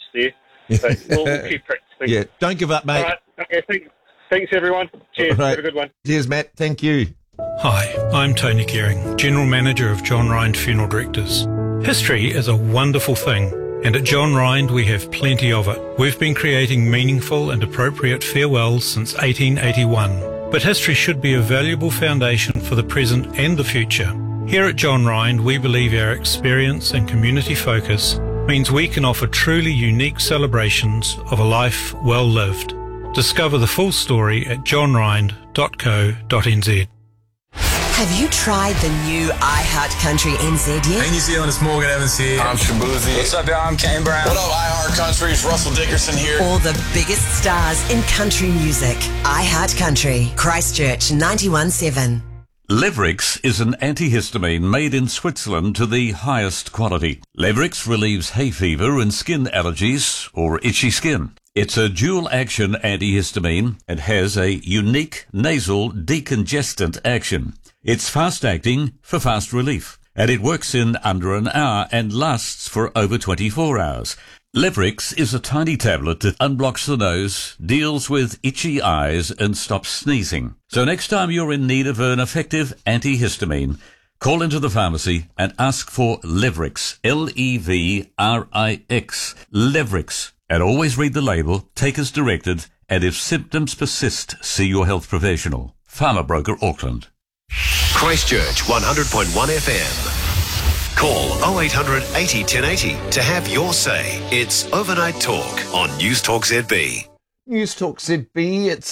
there. But we'll keep practicing. Yeah, don't give up, mate. All right. Okay, thanks everyone. Cheers. Right. Have a good one. Cheers, Matt. Thank you. Hi, I'm Tony Gehring, General Manager of John Rind Funeral Directors. History is a wonderful thing, and at John Rind we have plenty of it. We've been creating meaningful and appropriate farewells since 1881, but history should be a valuable foundation for the present and the future. Here at John Rind, we believe our experience and community focus means we can offer truly unique celebrations of a life well lived. Discover the full story at johnrind.co.nz. Have you tried the new iHeart Country NZ yet? Hey, New Zealand, it's Morgan Evans here. I'm Shabuzi. What's up, y'all? I'm Kane Brown. What up, iHeart Country? It's Russell Dickerson here. All the biggest stars in country music. iHeart Country, Christchurch 91.7. Levrix is an antihistamine made in Switzerland to the highest quality. Levrix relieves hay fever and skin allergies or itchy skin. It's a dual-action antihistamine and has a unique nasal decongestant action. It's fast-acting for fast relief, and it works in under an hour and lasts for over 24 hours. Levrix is a tiny tablet that unblocks the nose, deals with itchy eyes, and stops sneezing. So next time you're in need of an effective antihistamine, call into the pharmacy and ask for Levrix, Levrix, Levrix. And always read the label, take as directed, and if symptoms persist, see your health professional. Farmer Broker Auckland. Christchurch 100.1 FM. Call 0800 80 1080 to have your say. It's Overnight Talk on News Talk ZB. News Talk ZB, it's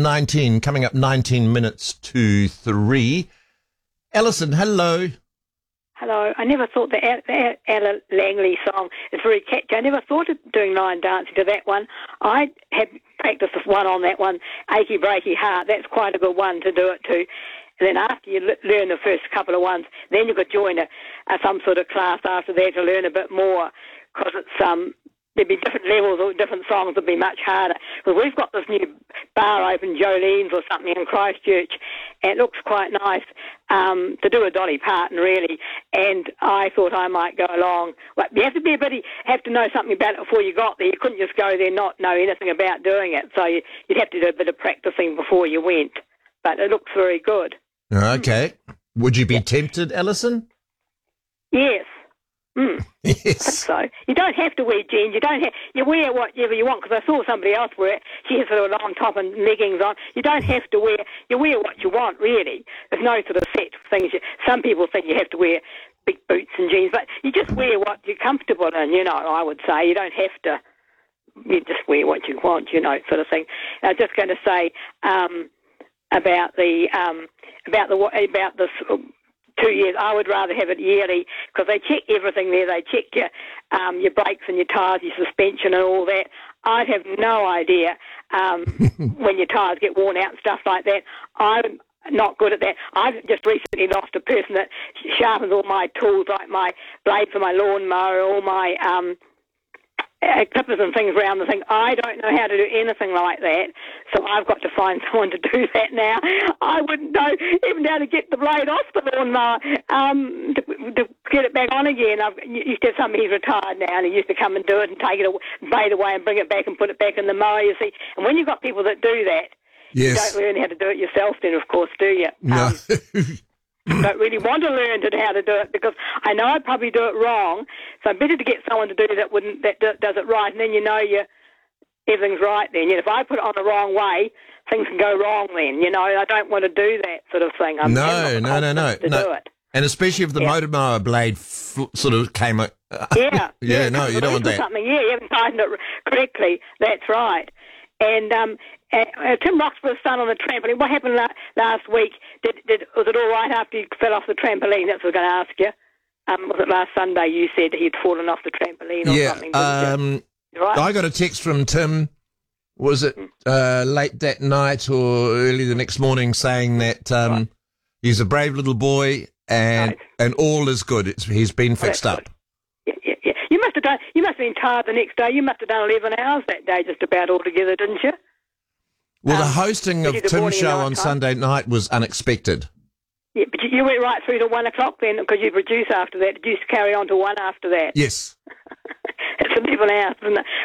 19 minutes to 3. Alison, hello. Hello. I never thought the Ella Langley song is very catchy. I never thought of doing line dancing to that one. I had practiced one on that one, Achy Breaky Heart. That's quite a good one to do it to. And then after you learn the first couple of ones, then you could join some sort of class after that to learn a bit more, because it's there'd be different levels or different songs would be much harder. Because we've got this new bar open, Jolene's or something in Christchurch, and it looks quite nice to do a Dolly Parton, really. And I thought I might go along. But you have to know something about it before you got there. You couldn't just go there and not know anything about doing it. So you'd have to do a bit of practicing before you went. But it looks very good. Okay. Would you be tempted, Alison? Yes. Yes. I think so. You don't have to wear jeans. You wear whatever you want, because I saw somebody else wear it. She has a long top and leggings on. You don't have to wear. You wear what you want, really. There's no sort of set things. Some people think you have to wear big boots and jeans, but you just wear what you're comfortable in. I would say you don't have to. You just wear what you want, sort of thing. I was just going to say about this 2 years. I would rather have it yearly, because they check everything there. They check your brakes and your tyres, your suspension and all that. I'd have no idea when your tyres get worn out and stuff like that. I'm not good at that. I've just recently lost a person that sharpens all my tools, like my blade for my lawnmower, all my clippers and things around the thing. I don't know how to do anything like that, so I've got to find someone to do that now. I wouldn't know even how to get the blade off the lawnmower to get it back on again. Used to have somebody who's retired now, and he used to come and do it and take it blade away and bring it back and put it back in the mower, you see. And when you've got people that do that, yes, you don't learn how to do it yourself then, of course, do you? No. Don't really want to learn how to do it, because I know I'd probably do it wrong. So better to get someone to do that does it right, and then everything's right then. If I put it on the wrong way, things can go wrong then. I don't want to do that sort of thing. No. Do it. And especially if the motor mower blade sort of came. Yeah. No, you don't want that. Something. Yeah, you haven't tightened it correctly. That's right. And Tim Roxburgh's son on the trampoline. What happened last week? Was it all right after he fell off the trampoline? That's what I was going to ask you. Was it last Sunday you said he'd fallen off the trampoline or something? Right? I got a text from Tim, was it late that night or early the next morning, saying that he's a brave little boy and all is good. He's been fixed up. Yeah. You must have been tired the next day. You must have done 11 hours that day just about altogether, didn't you? Well, the hosting of Tim's show on Sunday night was unexpected. Yeah, but you went right through to 1 o'clock then, because you produced after that. Did you carry on to 1 after that? Yes. It's 11 hours, isn't it?